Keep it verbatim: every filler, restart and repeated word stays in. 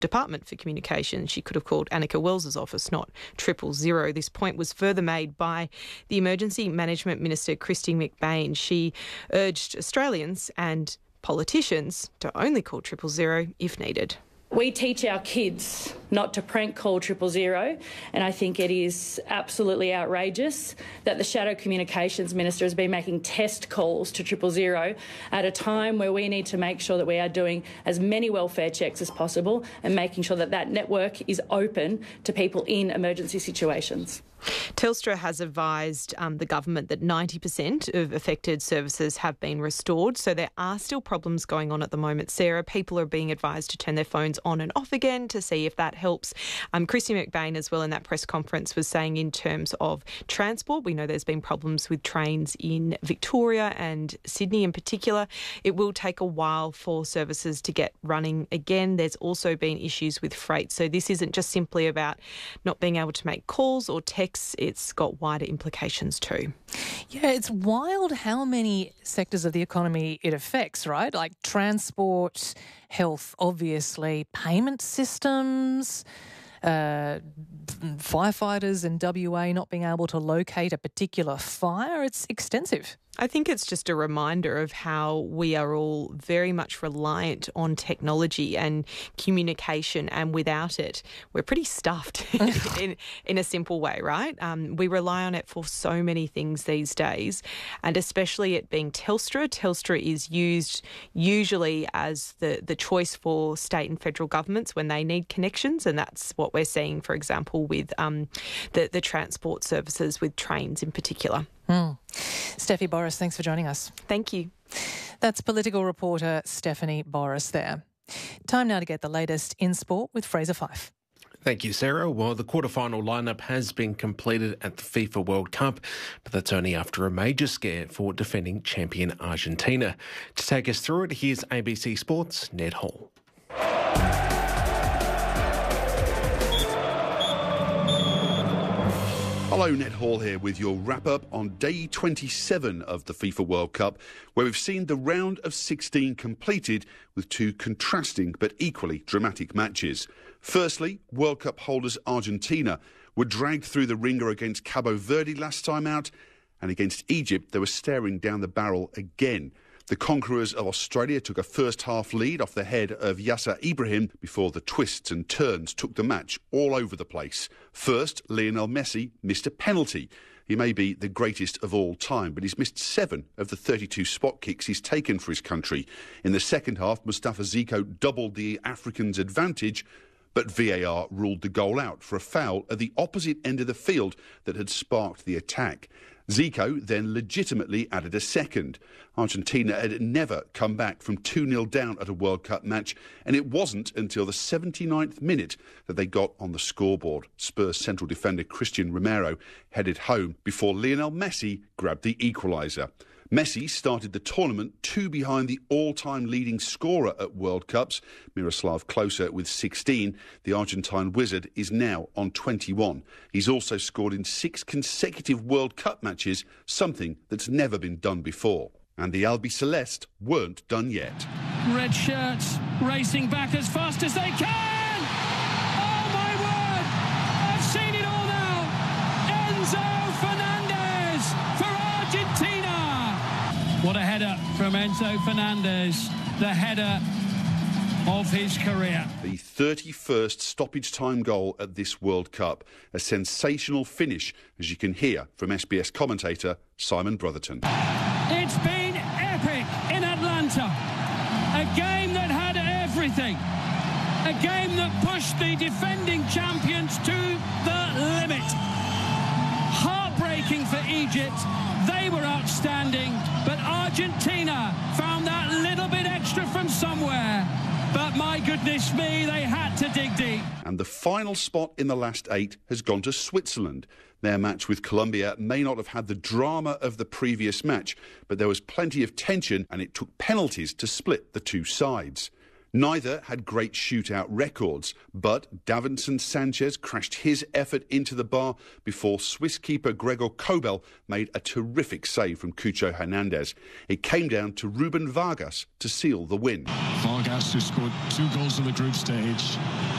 Department for Communication. She could have called Annika Wells's office, not triple zero. This point was further made by the Emergency Management Minister, Kristy McBain. She urged Australians and politicians to only call triple zero if needed. We teach our kids not to prank call triple zero, and I think it is absolutely outrageous that the Shadow Communications Minister has been making test calls to triple zero at a time where we need to make sure that we are doing as many welfare checks as possible and making sure that that network is open to people in emergency situations. Telstra has advised um, the government that ninety percent of affected services have been restored, so there are still problems going on at the moment. Sarah, people are being advised to turn their phones on and off again to see if that helps. Um, Kristy McBain as well in that press conference was saying in terms of transport, we know there's been problems with trains in Victoria and Sydney in particular. It will take a while for services to get running again. There's also been issues with freight, so this isn't just simply about not being able to make calls or text. It's got wider implications too. Yeah, it's wild how many sectors of the economy it affects, right? Like transport, health, obviously, payment systems, uh, firefighters in W A not being able to locate a particular fire. It's extensive. I think it's just a reminder of how we are all very much reliant on technology and communication, and without it, we're pretty stuffed in, in a simple way, right? Um, we rely on it for so many things these days, and especially it being Telstra. Telstra is used usually as the, the choice for state and federal governments when they need connections, and that's what we're seeing, for example, with um, the, the transport services, with trains in particular. Mm. Steffi Boris, thanks for joining us. Thank you. That's political reporter Stephanie Boris there. Time now to get the latest in sport with Fraser Fife. Thank you, Sarah. Well, the quarterfinal lineup has been completed at the FIFA World Cup, but that's only after a major scare for defending champion Argentina. To take us through it, here's A B C Sports' Ned Hall. Hello, Ned Hall here with your wrap-up on day twenty-seven of the FIFA World Cup, where we've seen the round of sixteen completed with two contrasting but equally dramatic matches. Firstly, World Cup holders Argentina were dragged through the ringer against Cabo Verde last time out, and against Egypt they were staring down the barrel again. The conquerors of Australia took a first-half lead off the head of Yasser Ibrahim before the twists and turns took the match all over the place. First, Lionel Messi missed a penalty. He may be the greatest of all time, but he's missed seven of the thirty-two spot kicks he's taken for his country. In the second half, Mustafa Zico doubled the Africans' advantage, but V A R ruled the goal out for a foul at the opposite end of the field that had sparked the attack. Zico then legitimately added a second. Argentina had never come back from two nil down at a World Cup match, and it wasn't until the seventy-ninth minute that they got on the scoreboard. Spurs central defender Christian Romero headed home before Lionel Messi grabbed the equaliser. Messi started the tournament two behind the all-time leading scorer at World Cups, Miroslav Klose, with sixteen. The Argentine wizard is now on twenty-one. He's also scored in six consecutive World Cup matches, something that's never been done before. And the Albiceleste weren't done yet. Red shirts racing back as fast as they can! Oh my word! I've seen it all now! Enzo Fernandez for Argentina! What a header from Enzo Fernandez, the header of his career. The thirty-first stoppage time goal at this World Cup. A sensational finish, as you can hear from S B S commentator Simon Brotherton. It's been epic in Atlanta. A game that had everything. A game that pushed the defending champions to the limit. Heartbreaking for Egypt. They were outstanding, but Argentina found that little bit extra from somewhere. But my goodness me, they had to dig deep. And the final spot in the last eight has gone to Switzerland. Their match with Colombia may not have had the drama of the previous match, but there was plenty of tension and it took penalties to split the two sides. Neither had great shootout records, but Davinson Sanchez crashed his effort into the bar before Swiss keeper Gregor Kobel made a terrific save from Cucho Hernandez. It came down to Ruben Vargas to seal the win. Vargas, who scored two goals in the group stage,